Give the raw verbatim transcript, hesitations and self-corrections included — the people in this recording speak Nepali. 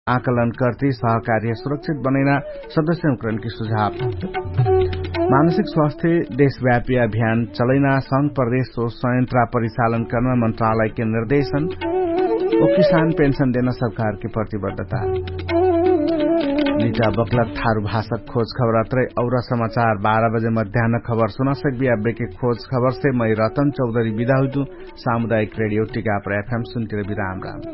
आकलन करते सहकार्य सुरक्षित बनेना सदस्यों की सुझाव। मानसिक स्वास्थ्य देशव्यापी अभियान चलैना संघ प्रदेश संयंत्र परिचालन गर्न मंत्रालय के निर्देशन। किसान पेंशन देना सरकार की प्रतिबद्धता। नीता बकलक थारू भाषक खोज खबर अत्रै और समाचार बारह बजे मध्याह्न खबर सुना सकबी। अब्बे के खोज खबर से मई रतन चौधरी विदा हुई। सामुदायिक रेडियो टीका पर एफएम सुनते विराम राम।